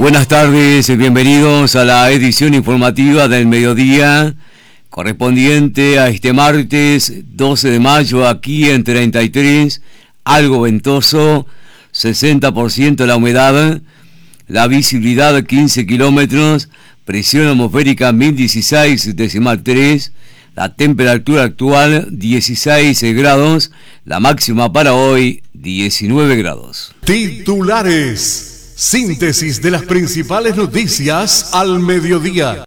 Buenas tardes y bienvenidos a la edición informativa del mediodía, correspondiente a este martes 12 de mayo, aquí en 33, algo ventoso, 60% la humedad, la visibilidad 15 kilómetros, presión atmosférica 1016,3, la temperatura actual 16 grados, la máxima para hoy 19 grados. Titulares. Síntesis de las principales noticias al mediodía.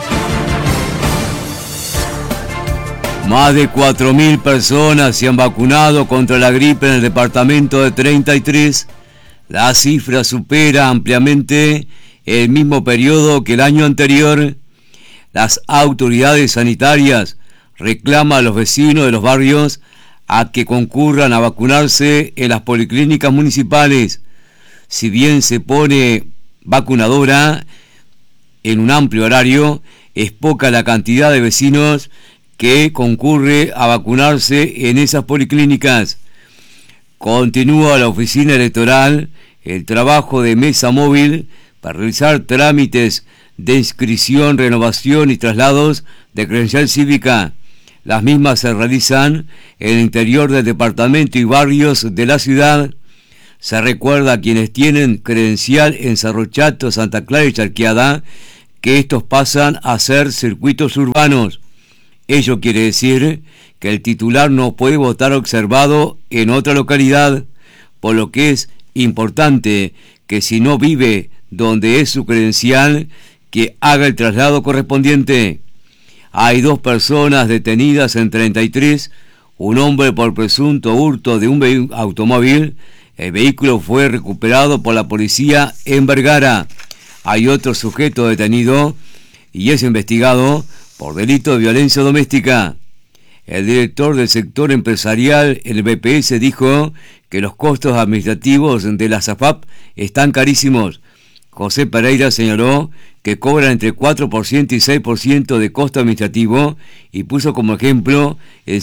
Más de 4.000 personas se han vacunado contra la gripe en el departamento de 33. La cifra supera ampliamente el mismo periodo que el año anterior. Las autoridades sanitarias reclaman a los vecinos de los barrios a que concurran a vacunarse en las policlínicas municipales. Si bien se pone vacunadora en un amplio horario, es poca la cantidad de vecinos que concurre a vacunarse en esas policlínicas. Continúa la oficina electoral el trabajo de mesa móvil para realizar trámites de inscripción, renovación y traslados de credencial cívica. Las mismas se realizan en el interior del departamento y barrios de la ciudad. Se recuerda a quienes tienen credencial en Cerro Chato, Santa Clara y Charqueada que estos pasan a ser circuitos urbanos. Ello quiere decir que el titular no puede votar observado en otra localidad, por lo que es importante que si no vive donde es su credencial, que haga el traslado correspondiente. Hay 2 personas detenidas en 33, un hombre por presunto hurto de un automóvil. El vehículo fue recuperado por la policía en Vergara. Hay otro sujeto detenido y es investigado por delito de violencia doméstica. El director del sector empresarial, el BPS, dijo que los costos administrativos de la SAFAP están carísimos. José Pereira señaló que cobran entre 4% y 6% de costo administrativo y puso como ejemplo el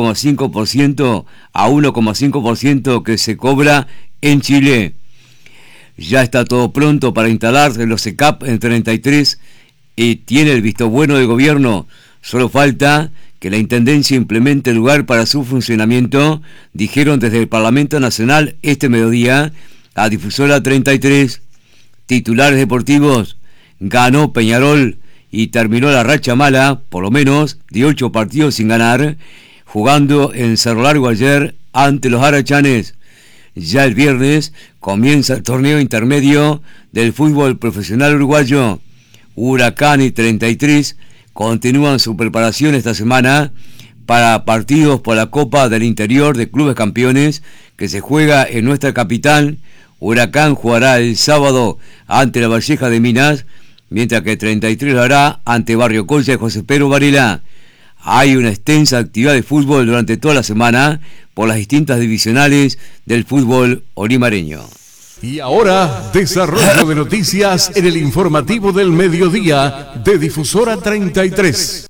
0,5% a 1,5% que se cobra en Chile. Ya está todo pronto para instalar los ECAP en 33 y tiene el visto bueno del gobierno. Solo falta que la Intendencia implemente el lugar para su funcionamiento, dijeron desde el Parlamento Nacional este mediodía a Difusora 33. Titulares deportivos: ganó Peñarol y terminó la racha mala, por lo menos, de 8 partidos sin ganar, jugando en Cerro Largo ayer ante los arachanes. Ya el viernes comienza el torneo intermedio del fútbol profesional uruguayo. Huracán y 33 continúan su preparación esta semana para partidos por la Copa del Interior de Clubes Campeones que se juega en nuestra capital. Huracán jugará el sábado ante la Valleja de Minas, mientras que 33 lo hará ante Barrio Colla y José Pedro Varela. Hay una extensa actividad de fútbol durante toda la semana por las distintas divisionales del fútbol olimareño. Y ahora, desarrollo de noticias en el informativo del mediodía de Difusora 33.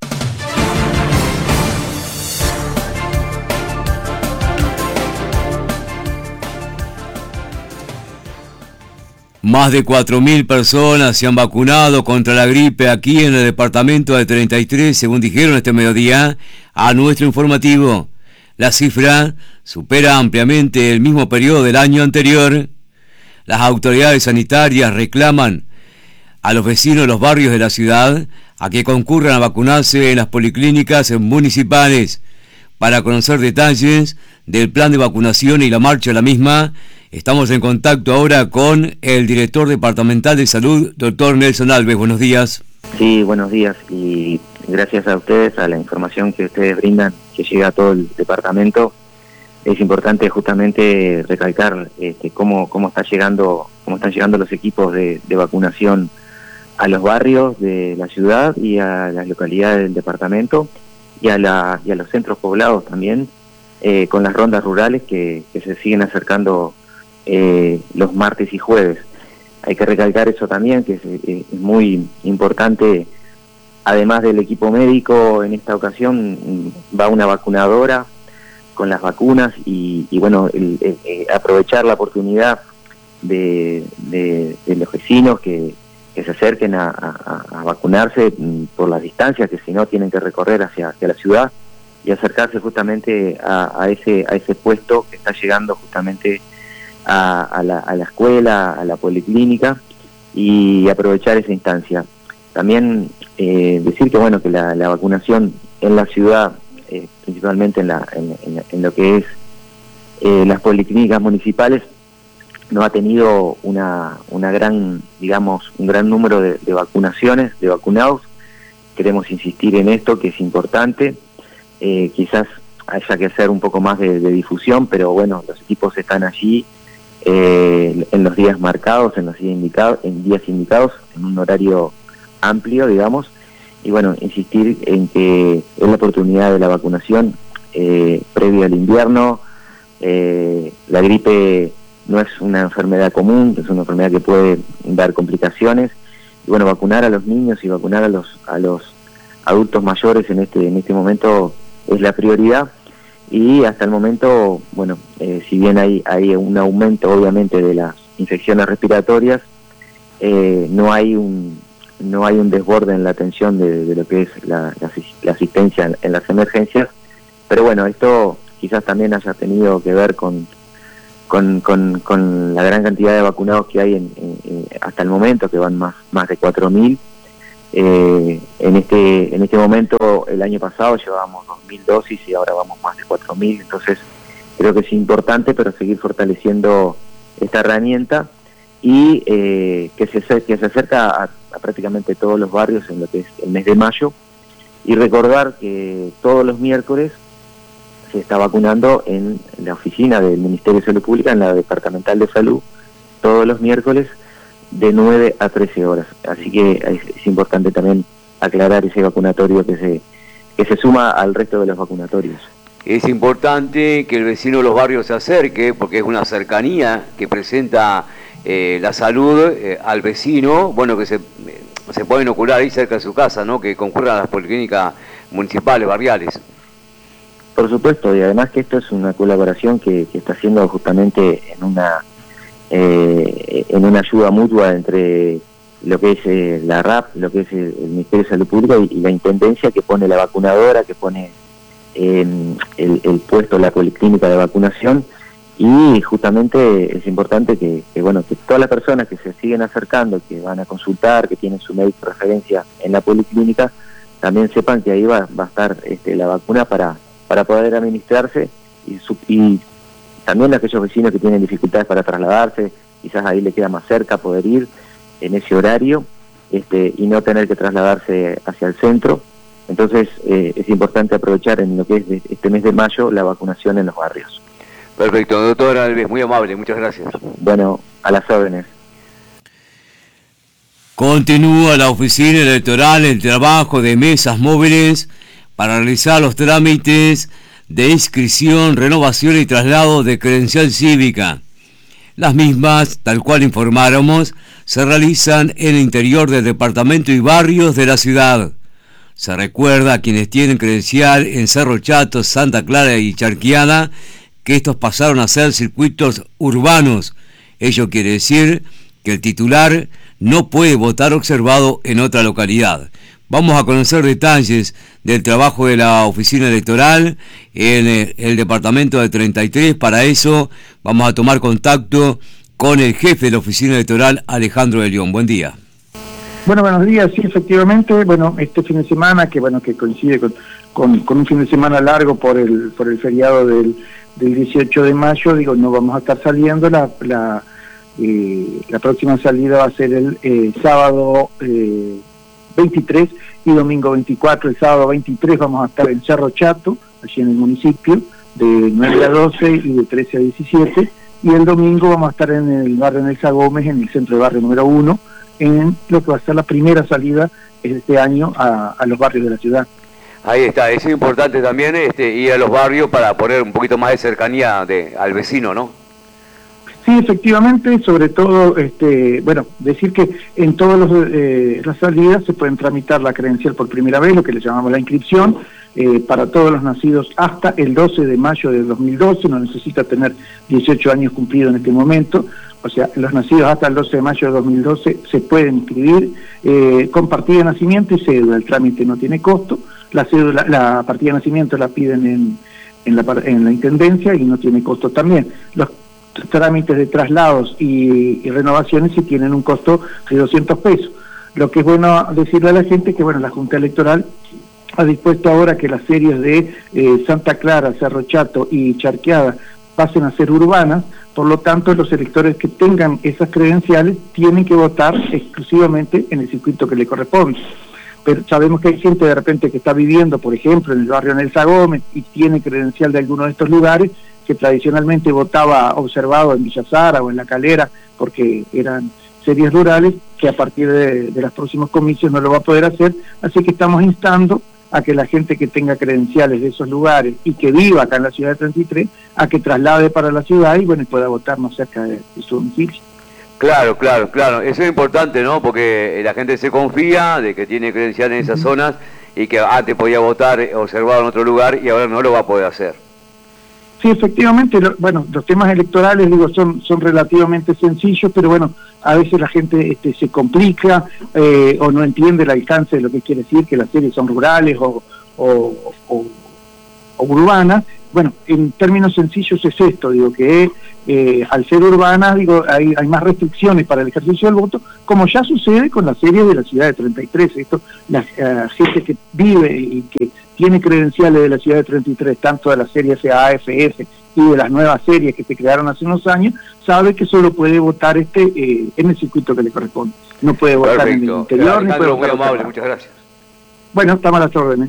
Más de 4.000 personas se han vacunado contra la gripe aquí en el departamento de 33, según dijeron este mediodía a nuestro informativo. La cifra supera ampliamente el mismo periodo del año anterior. Las autoridades sanitarias reclaman a los vecinos de los barrios de la ciudad a que concurran a vacunarse en las policlínicas municipales. Para conocer detalles del plan de vacunación y la marcha de la misma, estamos en contacto ahora con el director departamental de salud, doctor Nelson Alves. Buenos días. Sí, buenos días y gracias a ustedes, a la información que ustedes brindan, que llega a todo el departamento. Es importante justamente recalcar cómo están llegando los equipos de vacunación a los barrios de la ciudad y a las localidades del departamento y a los centros poblados también, con las rondas rurales que se siguen acercando los martes y jueves. Hay que recalcar eso también, que es muy importante. Además del equipo médico, en esta ocasión va una vacunadora con las vacunas y bueno, aprovechar la oportunidad de los vecinos que se acerquen a vacunarse por las distancias que si no tienen que recorrer hacia la ciudad, y acercarse justamente a ese puesto que está llegando justamente a la escuela, a la policlínica, y aprovechar esa instancia. También decir que bueno, que la vacunación en la ciudad, principalmente en lo que es las policlínicas municipales, no ha tenido un gran número de vacunaciones, de vacunados. Queremos insistir en esto, que es importante. Quizás haya que hacer un poco más de difusión, pero bueno, los equipos están allí en los días marcados, en días indicados, en un horario amplio, digamos, y bueno, insistir en que es la oportunidad de la vacunación previo al invierno. La gripe no es una enfermedad común, es una enfermedad que puede dar complicaciones, y bueno, vacunar a los niños y vacunar a los adultos mayores en este momento es la prioridad. Y hasta el momento, bueno, si bien hay un aumento obviamente de las infecciones respiratorias, no hay un desborde en la atención de lo que es la asistencia en las emergencias. Pero bueno, esto quizás también haya tenido que ver con la gran cantidad de vacunados que hay hasta el momento, que van más de 4.000. En este momento, el año pasado llevábamos 2.000 dosis y ahora vamos más de 4.000, entonces creo que es importante, pero seguir fortaleciendo esta herramienta, y que se acerca a prácticamente todos los barrios en lo que es el mes de mayo, y recordar que todos los miércoles se está vacunando en la oficina del Ministerio de Salud Pública, en la Departamental de Salud, todos los miércoles de 9 a 13 horas. Así que es importante también aclarar ese vacunatorio que se suma al resto de los vacunatorios. Es importante que el vecino de los barrios se acerque, porque es una cercanía que presenta la salud al vecino, bueno, que se puede inocular ahí cerca de su casa, ¿no? Que concurran a las policlínicas municipales, barriales. Por supuesto, y además que esto es una colaboración que está haciendo justamente en una ayuda mutua entre lo que es la RAP, lo que es el Ministerio de Salud Pública y la Intendencia, que pone la vacunadora, que pone el puesto, la policlínica de vacunación. Y justamente es importante que todas las personas que se siguen acercando, que van a consultar, que tienen su médico de referencia en la policlínica, también sepan que ahí va a estar la vacuna para poder administrarse, y también aquellos vecinos que tienen dificultades para trasladarse, quizás ahí le queda más cerca poder ir en ese horario, y no tener que trasladarse hacia el centro. Entonces es importante aprovechar en lo que es este mes de mayo la vacunación en los barrios. Perfecto, doctor Alves, muy amable, muchas gracias. Bueno, a las órdenes. Continúa la oficina electoral el trabajo de mesas móviles para realizar los trámites de inscripción, renovación y traslado de credencial cívica. Las mismas, tal cual informáramos, se realizan en el interior del departamento y barrios de la ciudad. Se recuerda a quienes tienen credencial en Cerro Chato, Santa Clara y Charquiana que estos pasaron a ser circuitos urbanos. Ello quiere decir que el titular no puede votar observado en otra localidad. Vamos a conocer detalles del trabajo de la oficina electoral en el departamento de 33. Para eso vamos a tomar contacto con el jefe de la oficina electoral, Alejandro de León. Buen día. Bueno, buenos días. Sí, efectivamente, bueno, este fin de semana que coincide con un fin de semana largo por el feriado del 18 de mayo, no vamos a estar saliendo. La próxima salida va a ser el sábado 23 y domingo 24. El sábado 23 vamos a estar en Cerro Chato, allí en el municipio, de 9 a 12 y de 13 a 17. Y el domingo vamos a estar en el barrio Nelsa Gómez, en el centro de barrio número 1, en lo que va a ser la primera salida este año a los barrios de la ciudad. Ahí está, es importante también ir a los barrios para poner un poquito más de cercanía al vecino, ¿no? Sí, efectivamente, sobre todo, bueno, decir que en todas las salidas se pueden tramitar la credencial por primera vez, lo que le llamamos la inscripción, para todos los nacidos hasta el 12 de mayo del 2012, no necesita tener 18 años cumplidos en este momento, o sea, los nacidos hasta el 12 de mayo de 2012 se pueden inscribir con partida de nacimiento y cédula, el trámite no tiene costo, la partida de nacimiento la piden en la Intendencia y no tiene costo también. Los trámites de traslados y renovaciones sí tienen un costo de 200 pesos. Lo que es bueno decirle a la gente que, bueno, la Junta Electoral ha dispuesto ahora que las series de Santa Clara, Cerro Chato y Charqueada pasen a ser urbanas, por lo tanto los electores que tengan esas credenciales tienen que votar exclusivamente en el circuito que le corresponde. Pero sabemos que hay gente de repente que está viviendo, por ejemplo, en el barrio Nelsa Gómez y tiene credencial de alguno de estos lugares, que tradicionalmente votaba observado en Villa Sara o en La Calera, porque eran series rurales, que a partir de los próximos comicios no lo va a poder hacer, así que estamos instando a que la gente que tenga credenciales de esos lugares y que viva acá en la ciudad de 33, a que traslade para la ciudad y bueno, pueda votar más cerca de su domicilio. Claro, eso es importante, ¿no? Porque la gente se confía de que tiene credenciales en esas zonas y que antes podía votar observado en otro lugar y ahora no lo va a poder hacer. Sí, efectivamente, bueno, los temas electorales, digo, son relativamente sencillos, pero bueno, a veces la gente se complica o no entiende el alcance de lo que quiere decir que las series son rurales o urbanas. Bueno, en términos sencillos es esto, digo, que al ser urbanas, digo, hay más restricciones para el ejercicio del voto, como ya sucede con las series de la ciudad de 33. Esto, la gente que vive y que tiene credenciales de la ciudad de 33, tanto de las series AFS y de las nuevas series que se crearon hace unos años, sabe que solo puede votar en el circuito que le corresponde. No puede votar Perfecto. En el interior. Ni puede votar muy amable, muchas gracias. Bueno, estamos a las órdenes.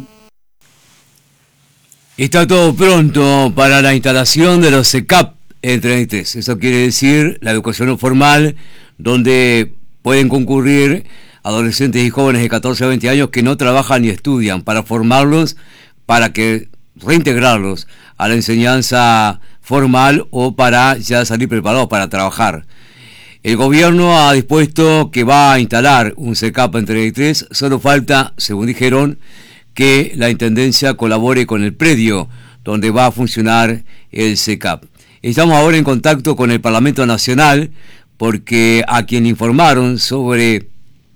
Está todo pronto para la instalación de los CECAP en 33. Eso quiere decir la educación no formal, donde pueden concurrir adolescentes y jóvenes de 14 a 20 años que no trabajan ni estudian, para formarlos, para que reintegrarlos a la enseñanza formal o para ya salir preparados para trabajar. El gobierno ha dispuesto que va a instalar un CECAP en 33, solo falta, según dijeron, que la Intendencia colabore con el predio donde va a funcionar el CECAP. Estamos ahora en contacto con el Parlamento Nacional porque a quien informaron sobre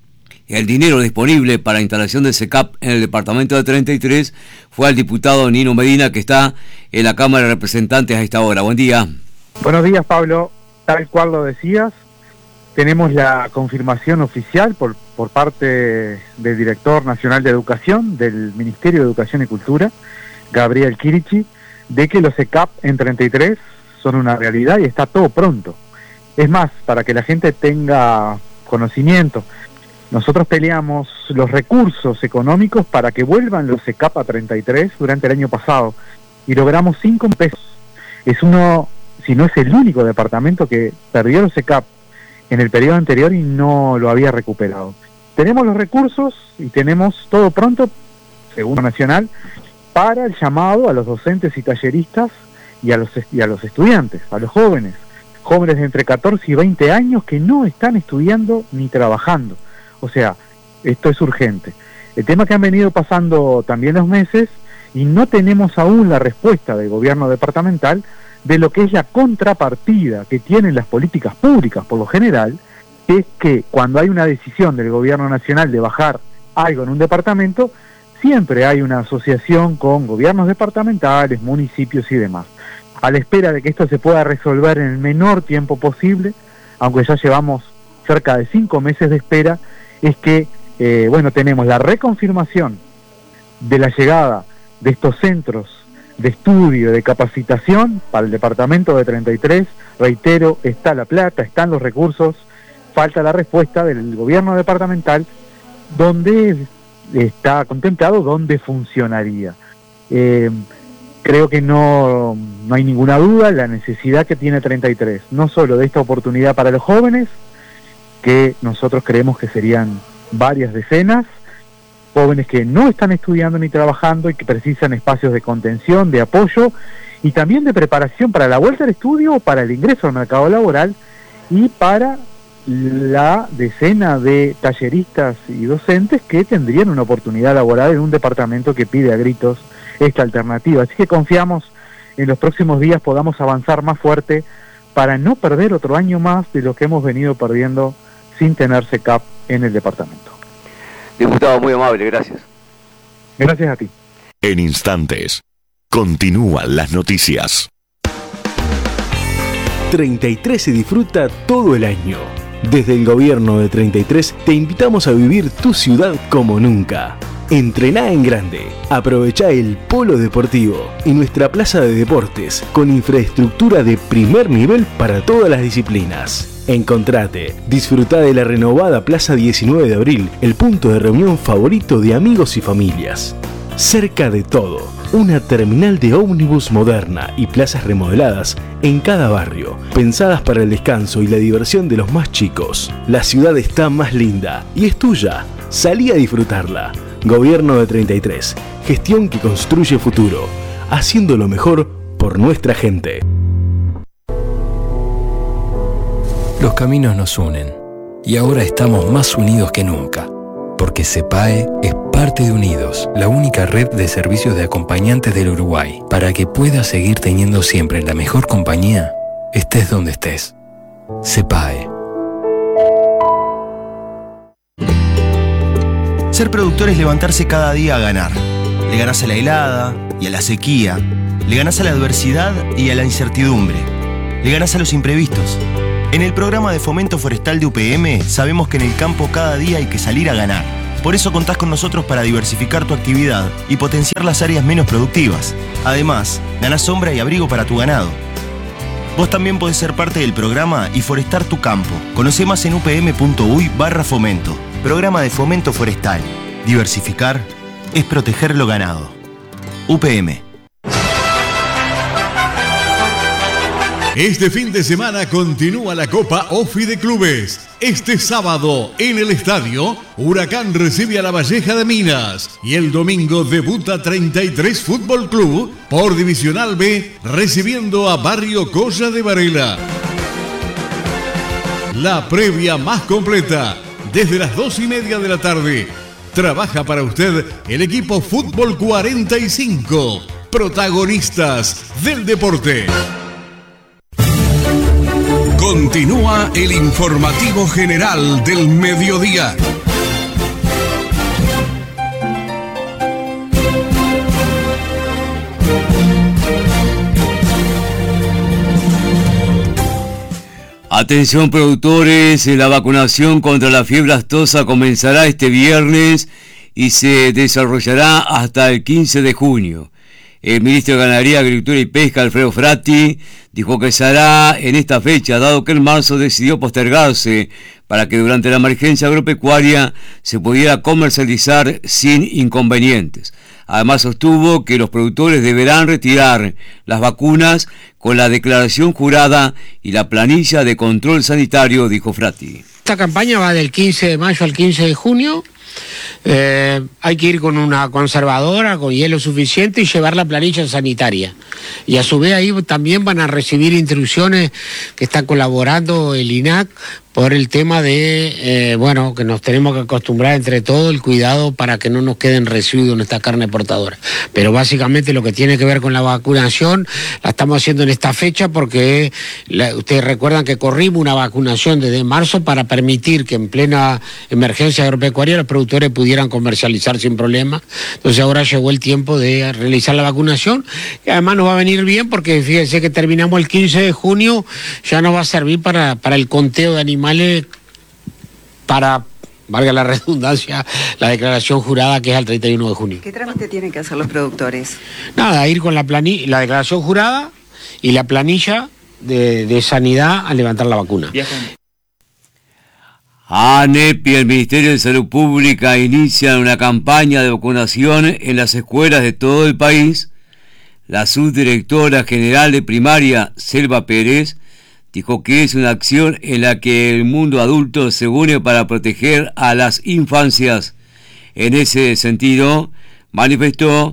el dinero disponible para la instalación del CECAP en el departamento de 33 fue al diputado Nino Medina, que está en la Cámara de Representantes a esta hora. Buen día. Buenos días, Pablo. Tal cual lo decías, tenemos la confirmación oficial por parte del Director Nacional de Educación del Ministerio de Educación y Cultura, Gabriel Kirichi, de que los CECAP en 33 son una realidad y está todo pronto. Es más, para que la gente tenga conocimiento, nosotros peleamos los recursos económicos para que vuelvan los CECAP a 33 durante el año pasado y logramos 5 pesos. Es uno, si no es el único departamento que perdió los CECAP en el periodo anterior y no lo había recuperado. Tenemos los recursos y tenemos todo pronto, según Nacional, para el llamado a los docentes y talleristas y a los estudiantes, a los jóvenes de entre 14 y 20 años que no están estudiando ni trabajando. O sea, esto es urgente. El tema que han venido pasando también los meses y no tenemos aún la respuesta del gobierno departamental de lo que es la contrapartida que tienen las políticas públicas por lo general, es que cuando hay una decisión del gobierno nacional de bajar algo en un departamento, siempre hay una asociación con gobiernos departamentales, municipios y demás, a la espera de que esto se pueda resolver en el menor tiempo posible, aunque ya llevamos cerca de 5 meses de espera. Es que, tenemos la reconfirmación de la llegada de estos centros de estudio, de capacitación para el departamento de 33, reitero, está la plata, están los recursos, falta la respuesta del gobierno departamental, donde está contemplado dónde funcionaría. Creo que no hay ninguna duda la necesidad que tiene 33, no solo de esta oportunidad para los jóvenes, que nosotros creemos que serían varias decenas, jóvenes que no están estudiando ni trabajando y que precisan espacios de contención, de apoyo y también de preparación para la vuelta al estudio, para el ingreso al mercado laboral y para la decena de talleristas y docentes que tendrían una oportunidad laboral en un departamento que pide a gritos esta alternativa. Así que confiamos en los próximos días podamos avanzar más fuerte para no perder otro año más de lo que hemos venido perdiendo sin tener SECAP en el departamento. Diputado, muy amable, gracias. Gracias a ti. En instantes, continúan las noticias. 33 se disfruta todo el año. Desde el gobierno de 33 te invitamos a vivir tu ciudad como nunca. Entrená en grande, aprovechá el polo deportivo y nuestra plaza de deportes con infraestructura de primer nivel para todas las disciplinas. Encontrate, disfrutá de la renovada Plaza 19 de Abril, el punto de reunión favorito de amigos y familias. Cerca de todo, una terminal de ómnibus moderna y plazas remodeladas en cada barrio, pensadas para el descanso y la diversión de los más chicos. La ciudad está más linda y es tuya. Salí a disfrutarla. Gobierno de 33. Gestión que construye futuro. Haciendo lo mejor por nuestra gente. Los caminos nos unen. Y ahora estamos más unidos que nunca. Porque CEPAE es parte de Unidos, la única red de servicios de acompañantes del Uruguay, para que puedas seguir teniendo siempre la mejor compañía, estés donde estés. CEPAE. Ser productor es levantarse cada día a ganar. Le ganás a la helada y a la sequía. Le ganás a la adversidad y a la incertidumbre. Le ganás a los imprevistos. En el programa de fomento forestal de UPM sabemos que en el campo cada día hay que salir a ganar. Por eso contás con nosotros para diversificar tu actividad y potenciar las áreas menos productivas. Además, ganás sombra y abrigo para tu ganado. Vos también podés ser parte del programa y forestar tu campo. Conocé más en upm.uy/fomento. Programa de fomento forestal. Diversificar es proteger lo ganado. UPM. Este fin de semana continúa la Copa OFI de Clubes. Este sábado, en el estadio, Huracán recibe a La Valleja de Minas. Y el domingo debuta 33 Fútbol Club por Divisional B, recibiendo a Barrio Colla de Varela. La previa más completa, desde las 2:30 de la tarde. Trabaja para usted el equipo Fútbol 45, protagonistas del deporte. Continúa el informativo general del mediodía. Atención productores, la vacunación contra la fiebre aftosa comenzará este viernes y se desarrollará hasta el 15 de junio. El ministro de Ganadería, Agricultura y Pesca, Alfredo Fratti, dijo que se hará en esta fecha, dado que en marzo decidió postergarse para que durante la emergencia agropecuaria se pudiera comercializar sin inconvenientes. Además sostuvo que los productores deberán retirar las vacunas con la declaración jurada y la planilla de control sanitario, dijo Fratti. Esta campaña va del 15 de mayo al 15 de junio. Hay que ir con una conservadora, con hielo suficiente y llevar la planilla sanitaria. Y a su vez ahí también van a recibir instrucciones que está colaborando el INAC por el tema de, que nos tenemos que acostumbrar entre todos el cuidado para que no nos queden residuos en esta carne portadora. Pero básicamente lo que tiene que ver con la vacunación la estamos haciendo en esta fecha porque ustedes recuerdan que corrimos una vacunación desde marzo para permitir que en plena emergencia agropecuaria los productores pudieran comercializar sin problema. Entonces ahora llegó el tiempo de realizar la vacunación, que además nos va a venir bien porque fíjense que terminamos el 15 de junio, ya nos va a servir para el conteo de animales, para, valga la redundancia, la declaración jurada que es al 31 de junio. ¿Qué trámite tienen que hacer los productores? Nada, ir con la declaración jurada y la planilla de sanidad a levantar la vacuna. ANEP y el Ministerio de Salud Pública inician una campaña de vacunación en las escuelas de todo el país. La subdirectora general de primaria, Selva Pérez, dijo que es una acción en la que el mundo adulto se une para proteger a las infancias. En ese sentido, manifestó que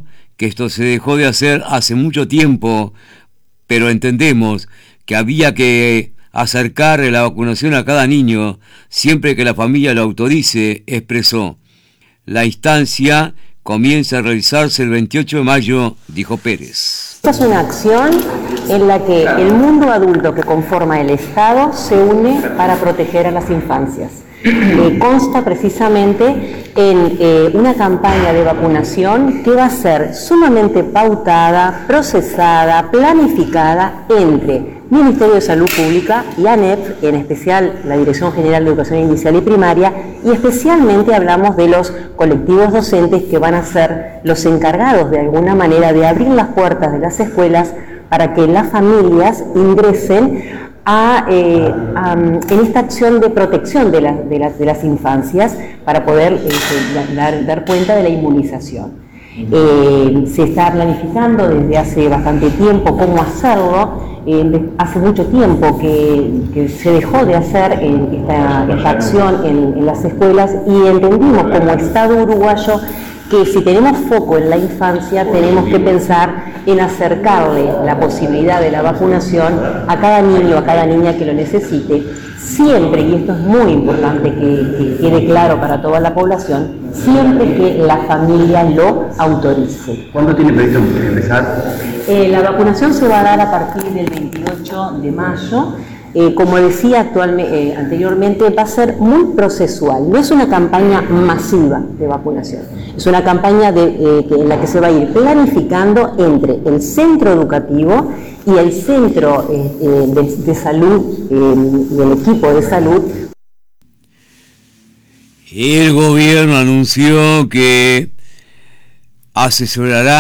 que esto se dejó de hacer hace mucho tiempo, pero entendemos que había que acercar la vacunación a cada niño siempre que la familia lo autorice, expresó. La instancia comienza a realizarse el 28 de mayo, dijo Pérez. Esta es una acción en la que el mundo adulto que conforma el Estado se une para proteger a las infancias. Consta precisamente en una campaña de vacunación que va a ser sumamente pautada, procesada, planificada entre Ministerio de Salud Pública y ANEP, en especial la Dirección General de Educación Inicial y Primaria, y especialmente hablamos de los colectivos docentes que van a ser los encargados de alguna manera de abrir las puertas de las escuelas para que las familias ingresen en esta acción de protección de las infancias para poder dar cuenta de la inmunización. Se está planificando desde hace bastante tiempo cómo hacerlo. Hace mucho tiempo que se dejó de hacer esta acción en las escuelas y entendimos como Estado uruguayo que si tenemos foco en la infancia tenemos que pensar en acercarle la posibilidad de la vacunación a cada niño, a cada niña que lo necesite, siempre, y esto es muy importante que quede claro para toda la población, siempre que la familia lo autorice. ¿Cuándo tiene previsto empezar? La vacunación se va a dar a partir del 28 de mayo. Como decía anteriormente, va a ser muy procesual. No es una campaña masiva de vacunación. Es una campaña en la que se va a ir planificando entre el centro educativo y el centro de salud y el equipo de salud. El gobierno anunció que asesorará